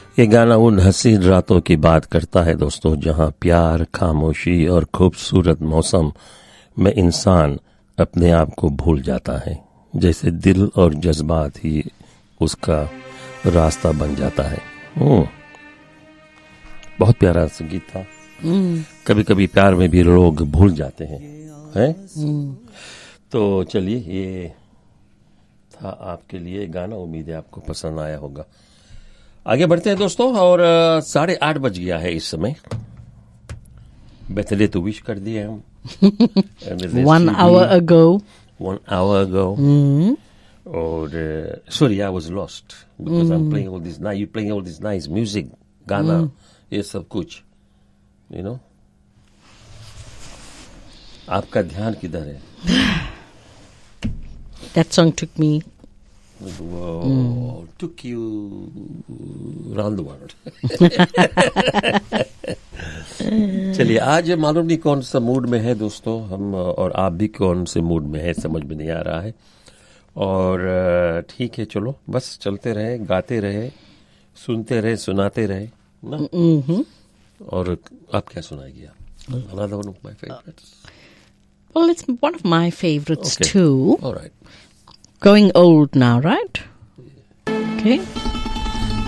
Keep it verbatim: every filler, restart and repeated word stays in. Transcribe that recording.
ये गाना उन हसीन रातों की बात करता है दोस्तों, जहां प्यार, खामोशी और खूबसूरत मौसम में इंसान अपने आप को भूल जाता है, जैसे दिल और जज्बात ही उसका रास्ता बन जाता है। बहुत प्यारा संगीत था। कभी कभी प्यार में भी लोग भूल जाते हैं, हैं? तो चलिए, ये था आपके लिए गाना। उम्मीद है आपको पसंद आया होगा। आगे बढ़ते हैं दोस्तों, और साढ़े आठ बज गया है इस समय। बर्थडे तो विश कर दिए हम one hour ago one hour ago और sorry, I was lost because I am playing all this nice you playing all this nice music, गाना, ये सब कुछ, यू नो। आपका ध्यान किधर है? That song took me. Whoa, mm. took you around the world. चलिए, आज मालूम नहीं कौन सा मूड में है दोस्तों हम, और आप भी कौन से मूड में है समझ में नहीं आ रहा है। और ठीक है, चलो बस चलते रहे, गाते रहे, सुनते रहे, सुनाते रहे ना। Mm-hmm. और आप क्या सुनाएगी? आप another one of my favorites. Well, it's one of my favorites okay. too. All right. Going old now, right? Okay.